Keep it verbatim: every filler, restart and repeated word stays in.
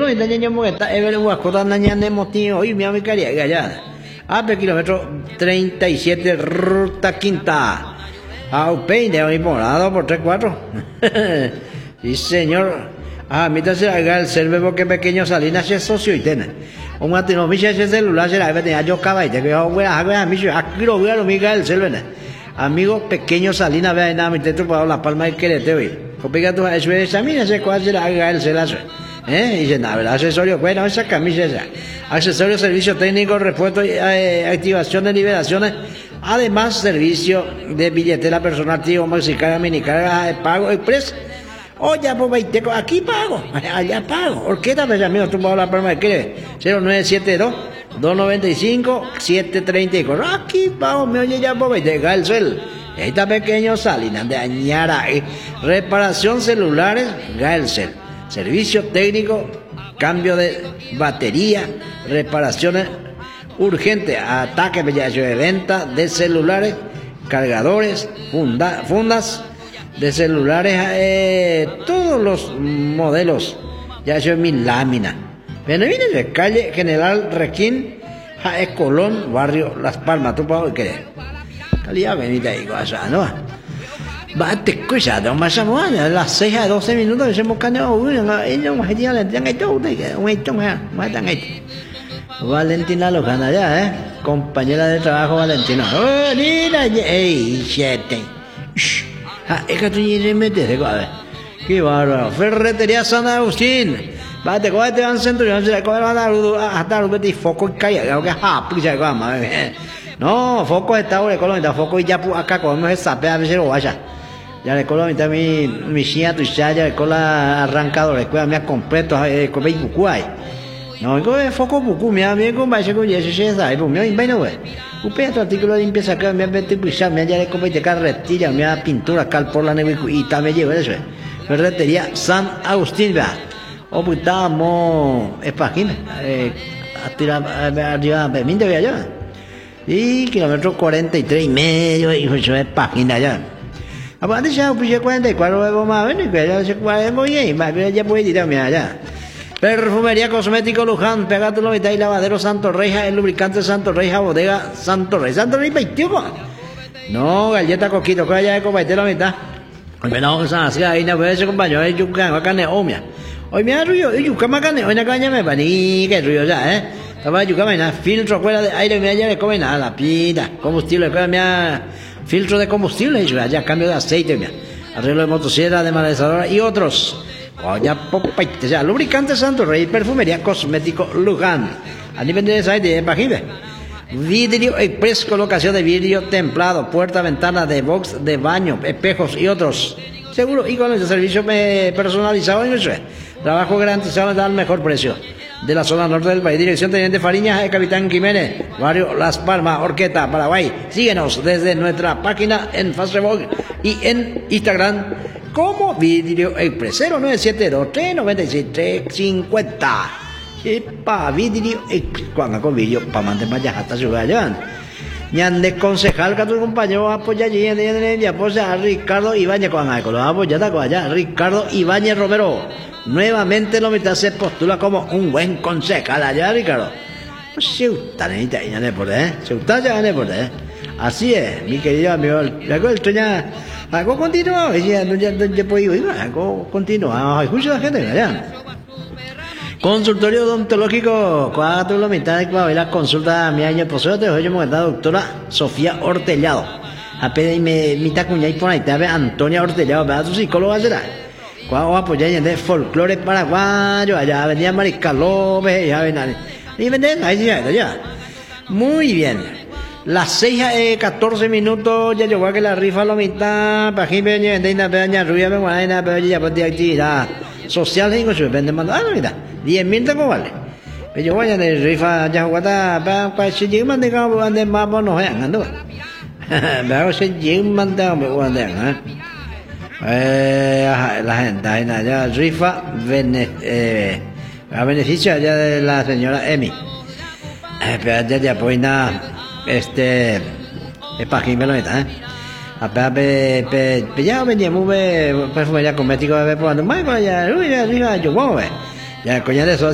no está ñaño está Ever Huascota Nañane Motín, hoy mi amicaria allá. A per kilómetro treinta y siete, ruta quinta. A Upein de hoy morado por tres cuatro. Sí, señor. Ah, mira, se haga el servo que pequeño Salinas es socio y tiene. Un matino, mi celular se la ve a yo cabay, que yo voy a hacer a mi aquí lo voy a lo miga el servo. Amigo pequeño Salinas, vea nada, mi teto para la palma del querete hoy. Copica tu examina se cuál se la haga el celazo. ¿Eh? Dice, nada, el accesorio, bueno, esa camisa esa. Accesorio, servicio técnico, repuesto, eh, activación de liberaciones. Además, servicio de billetera personal, tío, maxicarga, minicarga, de pago express. Oye, pues veinte, aquí pago, allá pago. Orquesta, pues amigo, tú pagas la palma de qué. cero nueve siete dos, dos nueve cinco, siete tres cuatro. Aquí pago, me oye ya, pues veinte, Galcel. Esta pequeño Salinas de Añara. Eh. Reparación celulares, Galcel. Servicio técnico, cambio de batería, reparaciones urgentes, ataque de venta de celulares, cargadores, funda, fundas de celulares, eh, todos los modelos, ya yo mi lámina. Bueno, viene de calle General Requín, Jaez Colón, barrio Las Palmas, tú puedes querer. Calidad venida ahí, cosa, ¿no? Va a te escuchar, no más a las seis a doce minutos, decimos que no, uno, ellos más allá le dan esto, un hecho más, más tan hecho. Valentina lo gana ya, ¿eh? Compañera de trabajo Valentina. ¡Oh, mira! ¡Ey, siete! ¡Ah, es que tú ni le metes, a ver! ¡Qué bárbaro! Ferretería San Agustín. Va, te coge, te van centro, y se le coge, van a dar un petit foco y calla, que es happy, se llama. No, foco está ahora, Colombia, foco y ya acá comemos esa pea, a ver si lo vaya. Ya le colo a mi mi chía tu ya le cola arrancado le cuida me completo eh con veinte bucuay no go foco bucu me a con va con yeso se sai pues me vaina güey un pedazo artículo de limpieza acá me vete pisar me ya le con veinte carretilla me a pintura cal por la neve y también llevo eso ferretería San Agustín va o putamos es página eh a tirar arriba veinte ve allá y kilómetro cuarenta y tres y medio y eso es página ya. Aparte ya puse cuarenta y cuatro más bueno y que ya se cuadra muy bien, más bien ya puede ir también allá. Perfumería cosmético Luján, Pegatelo Mitad y Lavadero Santo Reja, el lubricante Santo Reja, bodega Santo Rey, Santo Rey veintiuno. No, galleta coquito, que allá de copaitelo mitad. Hoy no, que así ahí no puede ser compañero, es yucan, acá ne omia. Hoy me ha ruido, y yucan macane, hoy na caña me paní, que ruido ya, eh. Estaba yucan me filtro fuera de aire, me allá le come nada, la pita, combustible, fuera me filtro de combustible, y allá cambio de aceite, mira. Arreglo de motosierra, de manesadora y otros. Oye, popaite, ya, lubricante Santo Rey, perfumería cosmético Luján. A nivel de esa de Pajibe. Vidrio Express, colocación de vidrio templado, puerta, ventana de box, de baño, espejos y otros. Seguro, y con el servicio personalizado en eso. Trabajo garantizado al mejor precio. De la zona norte del país, dirección Teniente Fariñas, Capitán Jiménez, barrio Las Palmas, Orqueta, Paraguay. Síguenos desde nuestra página en Facebook y en Instagram como Vidrio Express. Cero nueve siete dos, tres nueve seis, tres cinco cero. Epa, Vidrio Express. Cuando con vidrio, para mantener más hasta su galán. Ñan de concejal que tu compañero apoya allí en el apoya a Ricardo Ibáñez con lo apoya allá, Ricardo Ibáñez Romero. Nuevamente lo mitad se postula como un buen concejal allá, Ricardo. Pues si usted necesita ir a por eh, si usted ya viene por eh. Así es, mi querido amigo. Algo esto ya, algo continúa, ya no ya no puedo ir, algo continúa. Escucha la gente allá. Consultorio odontológico, cuatro la mitad de que la consulta mi año poseo te oye la doctora Sofía Hortellado. A pedir mi mitad cuña y por ahí te ve Antonia Hortellado, ¿verdad? Tu psicóloga será. Cuando apoyar de folclore paraguayo, allá venía Mariscal López, ya ven, y venden ahí ya, ya. Muy bien. Las seis a catorce minutos ya llegó a que la rifa la mitad, para aquí venía de una peña rubia, me guarda una peña de actividad social, y con su vende mandar, ah, mira, diez mil tengo vale. Pero yo voy a de rifa ya jugada, para para si yo mandé como ande más bueno, ya ando. Pero si yo mandé como ande, ¿eh? Eh, la gente allá rifa bene, eh, a beneficio allá de la señora Emi. Eh, pero ya ya pues nada, este, es para aquí me lo meta, eh. A pe pe pe ya veníamos de perfumería cosmético de por más para allá, uy, arriba yo voy. Ya coña de eso